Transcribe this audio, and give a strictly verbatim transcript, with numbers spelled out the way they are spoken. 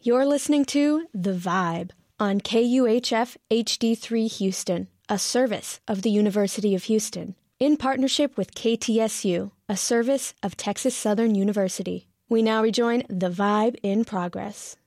You're listening to The Vibe on K U H F H D three Houston, a service of the University of Houston, in partnership with K T S U, a service of Texas Southern University. We now rejoin The Vibe in progress.